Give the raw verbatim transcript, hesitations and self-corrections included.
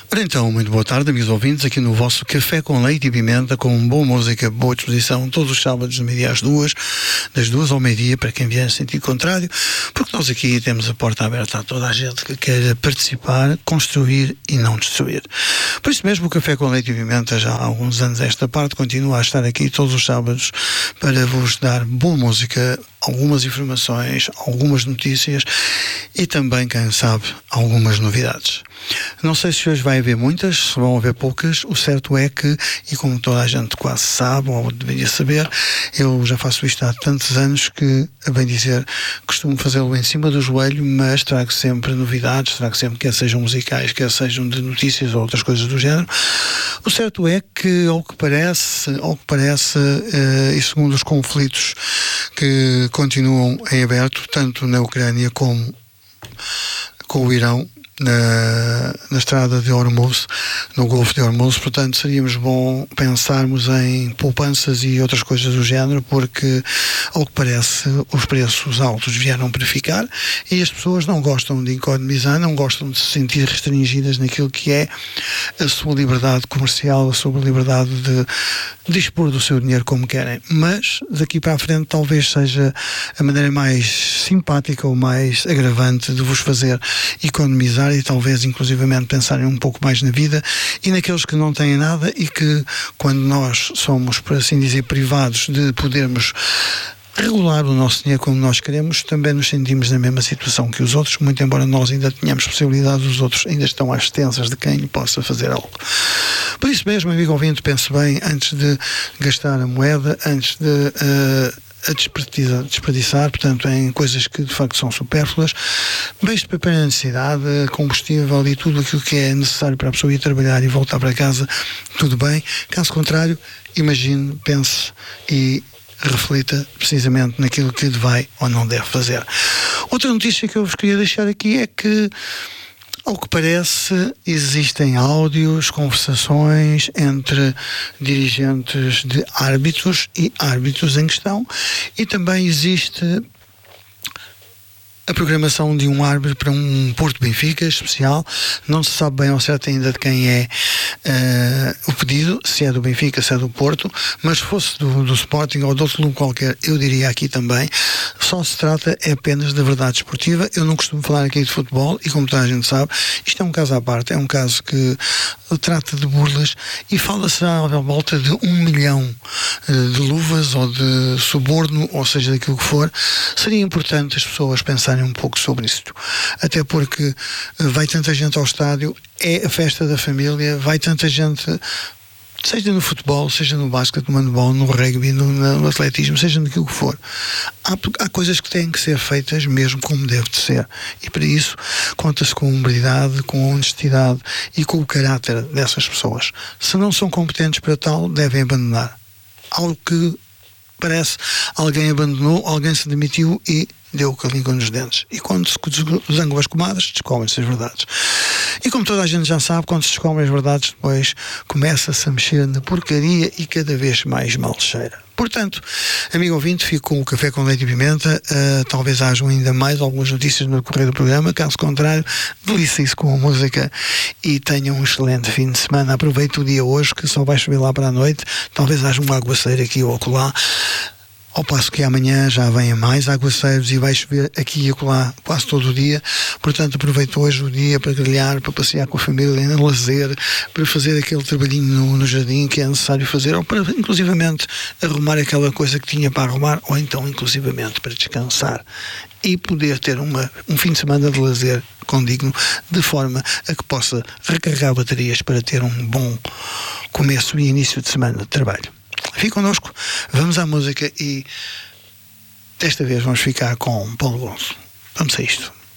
Ora então, muito boa tarde, amigos ouvintes, aqui no vosso Café com Leite e Pimenta, com boa música, boa disposição, todos os sábados, do meio-dia às duas, das duas ao meio-dia, para quem vier em sentido contrário, porque nós aqui temos a porta aberta a toda a gente que queira participar, construir e não destruir. Por isso mesmo, o Café com Leite e Pimenta, já há alguns anos esta parte, continua a estar aqui todos os sábados para vos dar boa música, algumas informações, algumas notícias e também, quem sabe, algumas novidades. Não sei se hoje vai haver muitas, se vão haver poucas. O certo é que, e como toda a gente quase sabe, ou deveria saber, eu já faço isto há tantos anos que, a bem dizer, costumo fazê-lo em cima do joelho, mas trago sempre novidades, trago sempre, quer sejam musicais, quer sejam de notícias ou outras coisas do género. O certo é que, ao que parece, ao que parece, eh, e segundo os conflitos que continuam em aberto, tanto na Ucrânia como com o Irão, Na, na estrada de Hormuz, no Golfo de Hormuz, portanto seríamos bom pensarmos em poupanças e outras coisas do género, porque ao que parece os preços altos vieram para ficar e as pessoas não gostam de economizar, não gostam de se sentir restringidas naquilo que é a sua liberdade comercial, a sua liberdade de dispor do seu dinheiro como querem, mas daqui para a frente talvez seja a maneira mais simpática ou mais agravante de vos fazer economizar e talvez inclusivamente pensarem um pouco mais na vida e naqueles que não têm nada e que, quando nós somos, por assim dizer, privados de podermos regular o nosso dinheiro como nós queremos, também nos sentimos na mesma situação que os outros, muito embora nós ainda tenhamos possibilidade, os outros ainda estão às extensas de quem possa fazer algo. Por isso mesmo, amigo ouvinte, pense bem antes de gastar a moeda, antes de uh, a desperdiçar, desperdiçar, portanto, em coisas que de facto são supérfluas, bens de primeira necessidade, combustível e tudo aquilo que é necessário para a pessoa ir trabalhar e voltar para casa, tudo bem. Caso contrário, imagine, pense e reflita precisamente naquilo que vai ou não deve fazer. Outra notícia que eu vos queria deixar aqui é que, ao que parece, existem áudios, conversações entre dirigentes de árbitros e árbitros em questão, e também existe a programação de um árbitro para um Porto Benfica especial. Não se sabe bem ao certo ainda de quem é uh, o pedido, se é do Benfica, se é do Porto, mas se fosse do, do Sporting ou de outro clube qualquer, eu diria aqui também. Só se trata é apenas da verdade esportiva. Eu não costumo falar aqui de futebol e, como toda a gente sabe, isto é um caso à parte, é um caso que trata de burlas e fala-se à volta de um milhão uh, de luvas ou de suborno, ou seja, daquilo que for. Seria importante as pessoas pensarem um pouco sobre isto, até porque vai tanta gente ao estádio, é a festa da família, vai tanta gente, seja no futebol, seja no basquete, no handball, no rugby, no, no atletismo, seja naquilo que for. Há, há coisas que têm que ser feitas mesmo como deve de ser, e para isso conta-se com a humildade, com a honestidade e com o caráter dessas pessoas. Se não são competentes para tal, devem abandonar. Algo que parece, alguém abandonou, alguém se demitiu e deu o calinho nos dentes. E quando se zangam as comadres, descobrem-se as verdades. E como toda a gente já sabe, quando se descobrem as verdades, depois começa-se a mexer na porcaria e cada vez mais mal cheira. Portanto, amigo ouvinte, fico com o Café com Leite e Pimenta. Uh, talvez hajam ainda mais algumas notícias no decorrer do programa. Caso contrário, deliciem-se com a música e tenham um excelente fim de semana. Aproveite o dia hoje, que só vai chover lá para a noite. Talvez haja um aguaceiro aqui ou acolá. Ao passo que amanhã já venha mais aguaceiros e vai chover aqui e acolá quase todo o dia. Portanto, aproveito hoje o dia para grelhar, para passear com a família, em lazer, para fazer aquele trabalhinho no, no jardim que é necessário fazer, ou para, inclusivamente, arrumar aquela coisa que tinha para arrumar, ou então, inclusivamente, para descansar e poder ter uma, um fim de semana de lazer condigno, de forma a que possa recarregar baterias para ter um bom começo e início de semana de trabalho. Fique connosco, vamos à música e desta vez vamos ficar com Paulo Gonçalo. Vamos a isto.